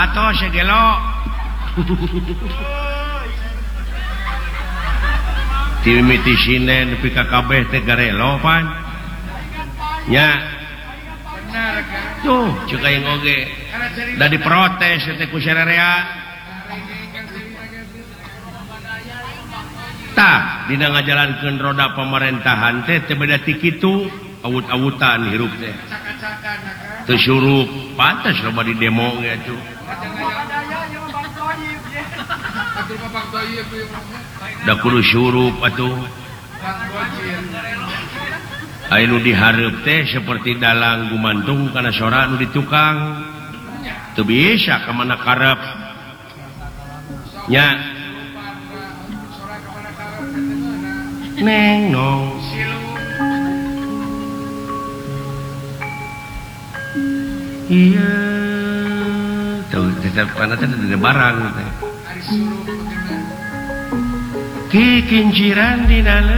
atau segelok timiti sinen PKKB tegarelo pan nya tuh juga yang oge da diprotes teh ku sararea tah dina ngajalankeun roda pemerintahan teh teu beda ti kitu awut-awutan hirup teh teu surup pantes loba di demo ge atuh da kudu surup atuh aya nu dihareup teh seperti dalang gumantung kana sora nu di tukang teu bisa ka mana karep nya neng nong iya tuh tetap panas ada barang kikinciran di dalam